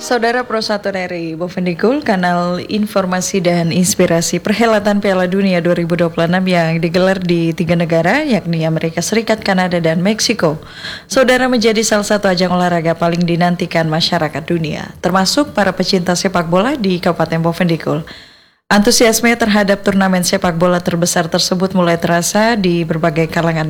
Saudara Pro 1 RRI Bovendigul, kanal informasi dan inspirasi perhelatan Piala Dunia 2026 yang digelar di 3 negara, yakni Amerika Serikat, Kanada, dan Meksiko. Saudara, menjadi salah satu ajang olahraga paling dinantikan masyarakat dunia, termasuk para pecinta sepak bola di Kabupaten Bovendigul. Antusiasme terhadap turnamen sepak bola terbesar tersebut mulai terasa di berbagai kalangan